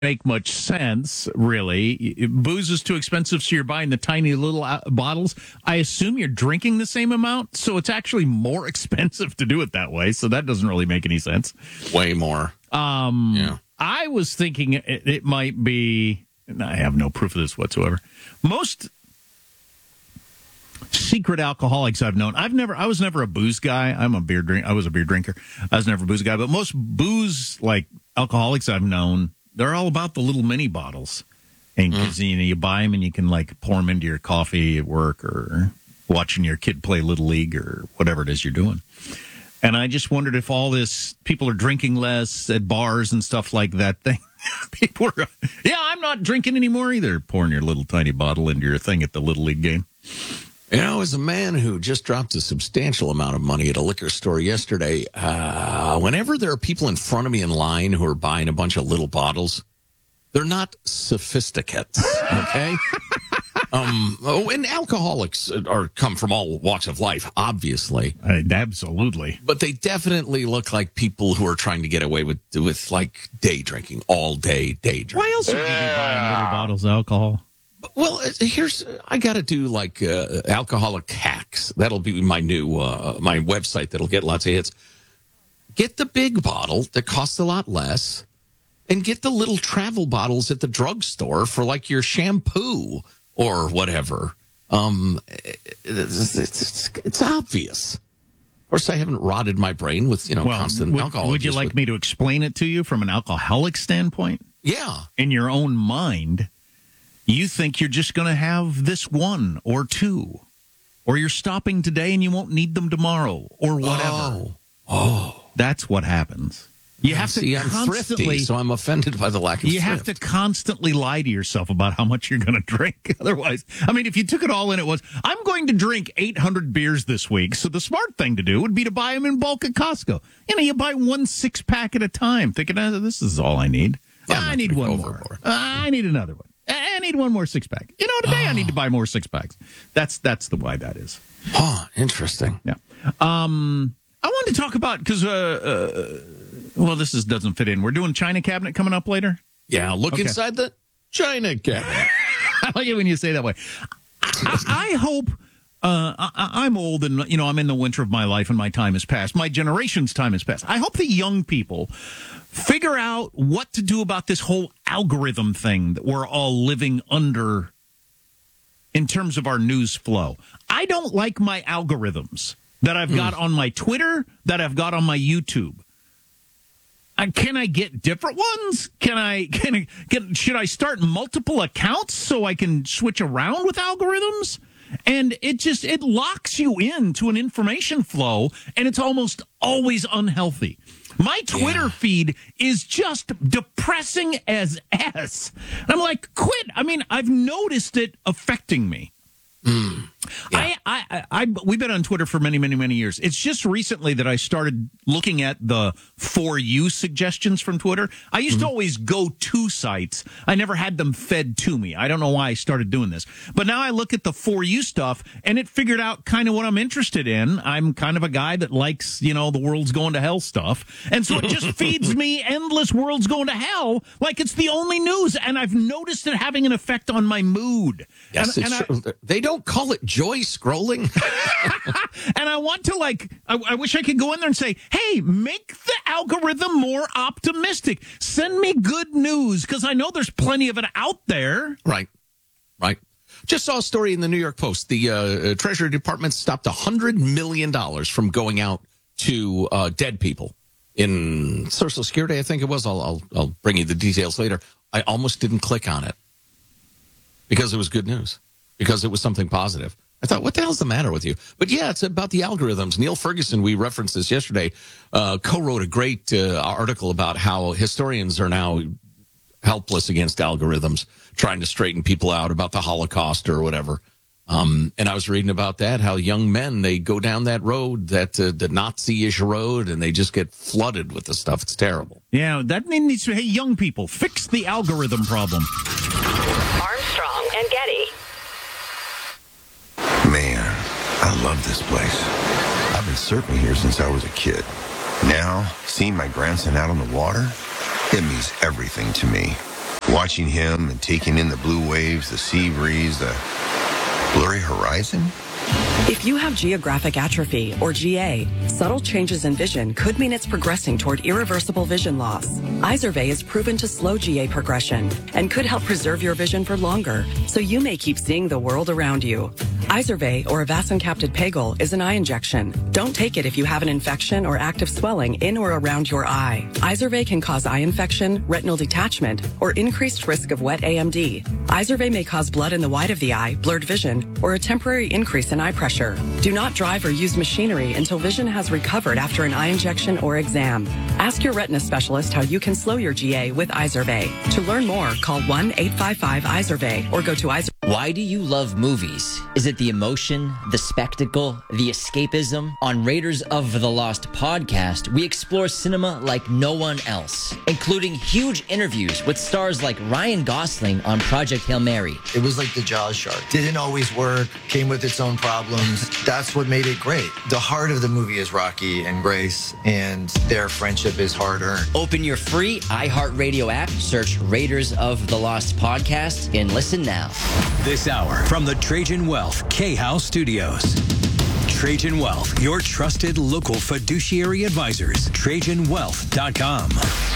make much sense, really. Booze is too expensive, so you're buying the tiny little bottles. I assume you're drinking the same amount, so it's actually more expensive to do it that way. So that doesn't really make any sense. Way more. Yeah. I was thinking it might be, and I have no proof of this whatsoever. Most secret alcoholics I've known, I was never a booze guy. I was a beer drinker. I was never a booze guy, but most booze like alcoholics I've known, they're all about the little mini bottles. And because you buy them and you can like pour them into your coffee at work or watching your kid play Little League or whatever it is you're doing. And I just wondered if all this, people are drinking less at bars and stuff like that. People are, I'm not drinking anymore either. Pouring your little tiny bottle into your thing at the Little League game. As a man who just dropped a substantial amount of money at a liquor store yesterday, whenever there are people in front of me in line who are buying a bunch of little bottles, they're not sophisticates, okay? And alcoholics come from all walks of life, obviously. Absolutely. But they definitely look like people who are trying to get away with like day drinking, all day drinking. Why else would you be buying little bottles of alcohol? Well, I got to do like alcoholic hacks. That'll be my new my website that'll get lots of hits. Get the big bottle that costs a lot less, and get the little travel bottles at the drugstore for like your shampoo or whatever. It's obvious. Of course, I haven't rotted my brain with constant alcohol. Would you like me to explain it to you from an alcoholic standpoint? Yeah, in your own mind. You think you're just going to have this one or two, or you're stopping today and you won't need them tomorrow, or whatever. Oh. That's what happens. You have to I'm thrifty, so I'm offended by the lack of thrift. You have to constantly lie to yourself about how much you're going to drink. Otherwise, if you took it all in at once, I'm going to drink 800 beers this week, so the smart thing to do would be to buy them in bulk at Costco. You buy 1 6-pack at a time, thinking, this is all I need. I need one more. I need another one. I need one more 6-pack. Today I need to buy more 6-packs. That's the why that is. Interesting. Yeah. I wanted to talk about, because, this doesn't fit in. We're doing China Cabinet coming up later. Yeah, look inside the China Cabinet. I like it when you say it that way. I hope, I'm old and, I'm in the winter of my life and my time has passed. My generation's time has passed. I hope the young people figure out what to do about this whole algorithm thing that we're all living under in terms of our news flow. I don't like my algorithms that I've got on my Twitter, that I've got on my YouTube. Can I get different ones? Should I start multiple accounts so I can switch around with algorithms? And it locks you into an information flow, and it's almost always unhealthy. My Twitter feed is just depressing as S. And I'm like, quit. I've noticed it affecting me. Yeah. We've been on Twitter for many, many, many years. It's just recently that I started looking at the For You suggestions from Twitter. I used to always go to sites. I never had them fed to me. I don't know why I started doing this. But now I look at the For You stuff, and it figured out kind of what I'm interested in. I'm kind of a guy that likes, the world's going to hell stuff. And so it just feeds me endless world's going to hell like it's the only news. And I've noticed it having an effect on my mood. Yes, they don't call it joy scrolling. And I want to I wish I could go in there and say, hey, make the algorithm more optimistic. Send me good news, because I know there's plenty of it out there. Right. Just saw a story in the New York Post. The Treasury Department stopped $100 million from going out to dead people in Social Security, I think it was. I'll bring you the details later. I almost didn't click on it because it was good news, because it was something positive. I thought, what the hell's the matter with you? But yeah, it's about the algorithms. Neil Ferguson, we referenced this yesterday, co-wrote a great article about how historians are now helpless against algorithms, trying to straighten people out about the Holocaust or whatever. And I was reading about that, how young men, they go down that road, that the Nazi-ish road, and they just get flooded with the stuff. It's terrible. Yeah, that needs to, hey, young people, fix the algorithm problem. Armstrong and Getty. Man, I love this place. I've been surfing here since I was a kid. Now, seeing my grandson out on the water, it means everything to me. Watching him and taking in the blue waves, the sea breeze, the blurry horizon. If you have geographic atrophy, or GA, subtle changes in vision could mean it's progressing toward irreversible vision loss. Izervay is proven to slow GA progression and could help preserve your vision for longer, so you may keep seeing the world around you. Izervay, or avacincaptad pegol, is an eye injection. Don't take it if you have an infection or active swelling in or around your eye. Izervay can cause eye infection, retinal detachment, or increased risk of wet AMD. Izervay may cause blood in the white of the eye, blurred vision, or a temporary increase in eye pressure. Do not drive or use machinery until vision has recovered after an eye injection or exam. Ask your retina specialist how you can slow your GA with Izervay. To learn more, call 1-855-IZERVAY or go to Izervay. Why do you love movies? Is it the emotion, the spectacle, the escapism? On Raiders of the Lost podcast, we explore cinema like no one else, including huge interviews with stars like Ryan Gosling on Project Hail Mary. It was like the Jaws shark. Didn't always work, came with its own problems. That's what made it great. The heart of the movie is Rocky and Grace, and their friendship is hard-earned. Open your free iHeartRadio app, search Raiders of the Lost podcast, and listen now. This hour from the Trajan Wealth K-House Studios. Trajan Wealth, your trusted local fiduciary advisors. TrajanWealth.com.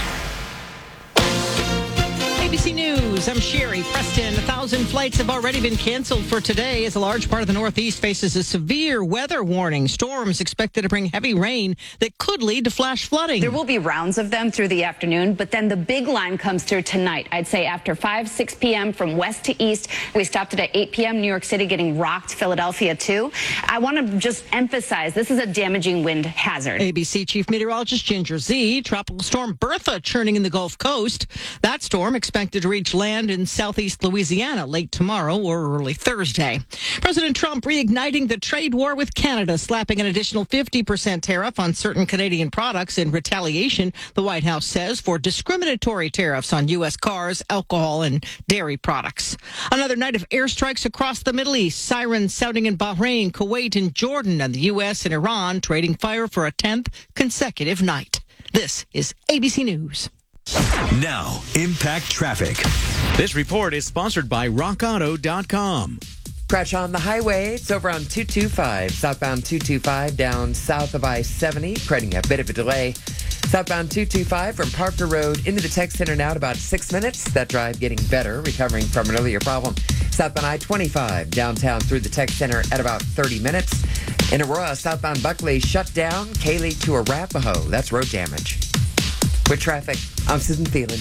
ABC News, I'm Sherry Preston. 1,000 flights have already been canceled for today as a large part of the Northeast faces a severe weather warning. Storms expected to bring heavy rain that could lead to flash flooding. There will be rounds of them through the afternoon, but then the big line comes through tonight. I'd say after 5, 6 p.m. from west to east. We stopped it at 8 p.m. New York City getting rocked, Philadelphia too. I want to just emphasize this is a damaging wind hazard. ABC Chief Meteorologist Ginger Z. Tropical storm Bertha churning in the Gulf Coast. That storm expected to reach land in southeast Louisiana late tomorrow or early Thursday. President Trump reigniting the trade war with Canada, slapping an additional 50% tariff on certain Canadian products in retaliation, the White House says, for discriminatory tariffs on U.S. cars, alcohol, and dairy products. Another night of airstrikes across the Middle East, sirens sounding in Bahrain, Kuwait, and Jordan, and the U.S. and Iran trading fire for a 10th consecutive night. This is ABC News. Now, Impact Traffic. This report is sponsored by RockAuto.com. Crash on the highway. It's over on 225, southbound 225 down south of I-70, creating a bit of a delay. Southbound 225 from Parker Road into the Tech Center now at about 6 minutes. That drive getting better, recovering from an earlier problem. Southbound I-25 downtown through the Tech Center at about 30 minutes. In Aurora, southbound Buckley shut down, Cayley to Arapahoe. That's road damage. With traffic, I'm Susan Thielen.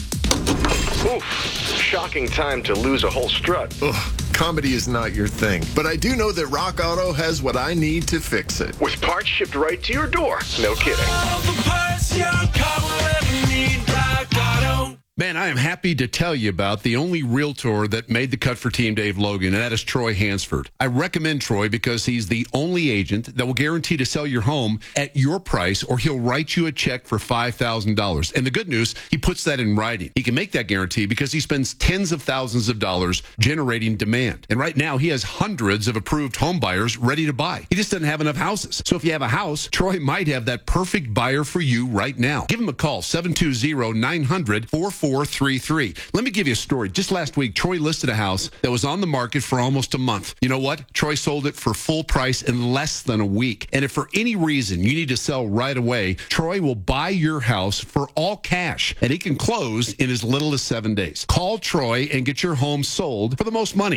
Oof, shocking time to lose a whole strut. Ugh, comedy is not your thing, but I do know that Rock Auto has what I need to fix it. With parts shipped right to your door. No kidding. All the parts your car will ever need, Rock Auto. Man, I am happy to tell you about the only realtor that made the cut for Team Dave Logan, and that is Troy Hansford. I recommend Troy because he's the only agent that will guarantee to sell your home at your price, or he'll write you a check for $5,000. And the good news, he puts that in writing. He can make that guarantee because he spends tens of thousands of dollars generating demand. And right now, he has hundreds of approved home buyers ready to buy. He just doesn't have enough houses. So if you have a house, Troy might have that perfect buyer for you right now. Give him a call, 720-900-4433. Let me give you a story. Just last week, Troy listed a house that was on the market for almost a month. You know what? Troy sold it for full price in less than a week. And if for any reason you need to sell right away, Troy will buy your house for all cash, and he can close in as little as 7 days. Call Troy and get your home sold for the most money.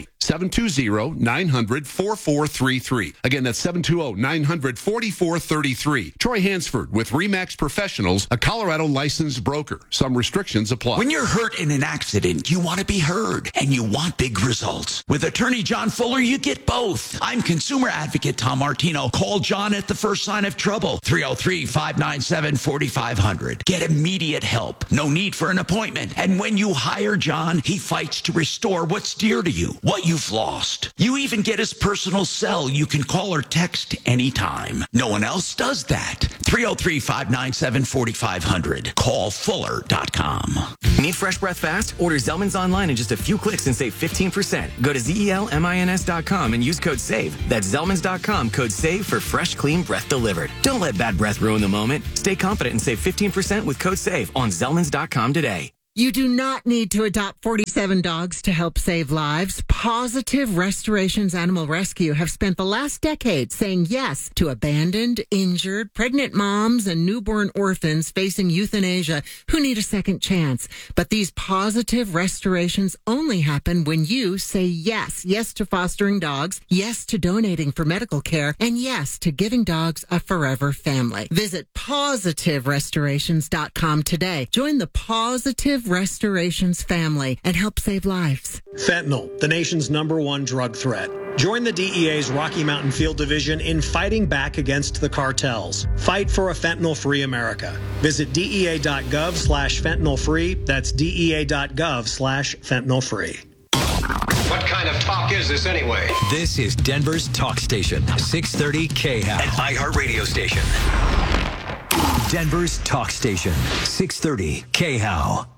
720-900-4433. Again, that's 720-900-4433. Troy Hansford with RE/MAX Professionals, a Colorado licensed broker. Some restrictions apply. When you're hurt in an accident, you want to be heard, and you want big results. With attorney John Fuller, you get both. I'm consumer advocate Tom Martino. Call John at the first sign of trouble. 303-597-4500. Get immediate help. No need for an appointment. And when you hire John, he fights to restore what's dear to you, what you've lost. You even get his personal cell. You can call or text anytime. No one else does that. 303-597-4500. Call Fuller.com. Need fresh breath fast? Order Zellman's online in just a few clicks and save 15%. Go to ZELMINS.com and use code SAVE. That's Zellman's.com, code SAVE for fresh, clean breath delivered. Don't let bad breath ruin the moment. Stay confident and save 15% with code SAVE on Zellman's.com today. You do not need to adopt 47 dogs to help save lives. Positive Restorations Animal Rescue have spent the last decade saying yes to abandoned, injured, pregnant moms and newborn orphans facing euthanasia who need a second chance. But these positive restorations only happen when you say yes. Yes to fostering dogs, yes to donating for medical care, and yes to giving dogs a forever family. Visit positiverestorations.com today. Join the Positive Restorations family and help save lives. Fentanyl, the nation's #1 drug threat. Join the DEA's Rocky Mountain Field Division in fighting back against the cartels. Fight for a fentanyl-free America. Visit DEA.gov/fentanyl-free. That's DEA.gov/fentanyl-free. What kind of talk is this anyway? This is Denver's talk station, 630 KHOW, an iHeartRadio station. Denver's talk station, 630 KHOW.